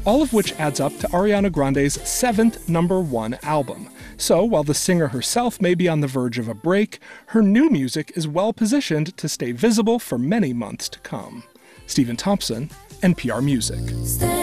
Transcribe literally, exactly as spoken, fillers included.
all of which adds up to Ariana Grande's seventh number one album. So, while the singer herself may be on the verge of a break, her new music is well positioned to stay visible for many months to come. Stephen Thompson, N P R Music.